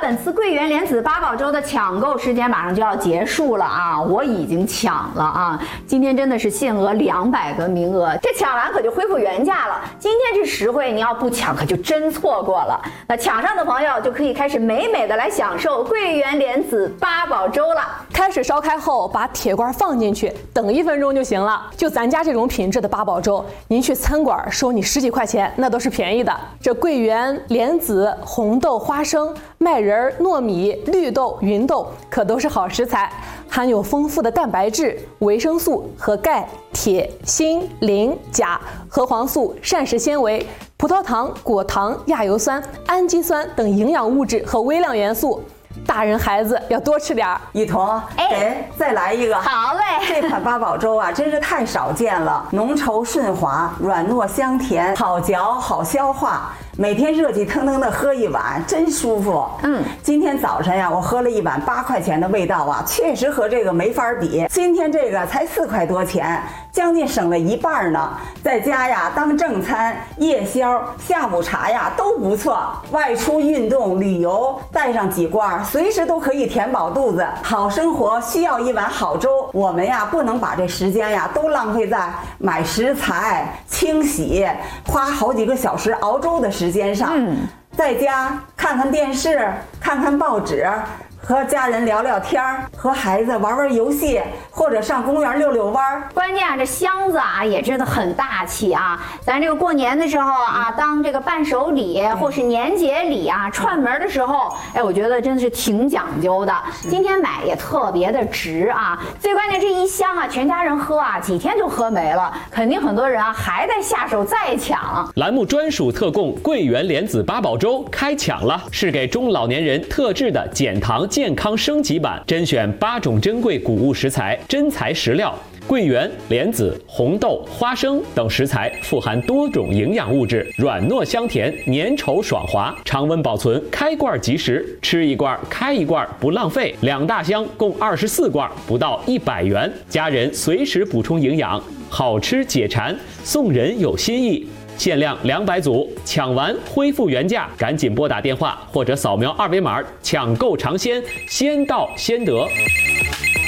本次桂圆莲子八宝粥的抢购时间马上就要结束了啊，我已经抢了啊，今天真的是限额200个名额，这抢完可就恢复原价了。今天这实惠，你要不抢可就真错过了。那抢上的朋友就可以开始美美的来享受桂圆莲子八宝粥了。 开水烧开后，把铁罐放进去，等1分钟就行了。就咱家这种品质的八宝粥，您去餐馆收你10几块钱，那都是便宜的。这桂圆、莲子、红豆、花生、麦仁、糯米、绿豆、芸豆可都是好食材，含有丰富的蛋白质、维生素和钙、铁、锌、磷、钾、核黄素、膳食纤维、葡萄糖、果糖、亚油酸、氨基酸等营养物质和微量元素。大人孩子要多吃点儿。 一彤，再来一个。 好嘞， 这款八宝粥啊，真是太少见了，浓稠顺滑，软糯香甜，好嚼好消化。每天热气腾腾的喝一碗，真舒服。今天早晨呀，我喝了一碗8块钱的，味道啊，确实和这个没法比。今天这个才4块多钱，将近省了一半呢。在家呀，当正餐、夜宵、下午茶呀都不错。外出运动、旅游，带上几罐，随时都可以填饱肚子。好生活需要一碗好粥，我们呀不能把这时间呀都浪费在买食材、清洗、花好几个小时熬粥的时间上。在家看看电视，看看报纸，和家人聊聊天，和孩子玩玩游戏，或者上公园溜溜弯。 关键啊，这箱子啊也真的很大气啊！咱这个过年的时候啊，当这个伴手礼或是年节礼啊，串门的时候，我觉得真的是挺讲究的。今天买也特别的值啊！最关键这一箱啊，全家人喝啊，几天就喝没了，肯定很多人啊还在下手再抢。 栏目专属特供桂圆莲子八宝粥开抢了，是给中老年人特制的减糖健康升级版，甄选8种珍贵谷物食材，真材实料。桂圆、莲子、红豆、花生等食材富含多种营养物质，软糯香甜，粘稠爽滑，常温保存，开罐即食，吃一罐开一罐不浪费。2大箱共24罐，不到100元，家人随时补充营养，好吃解馋，送人有新意。限量200组，抢完恢复原价，赶紧拨打电话或者扫描2维码抢购尝鲜，先到先得。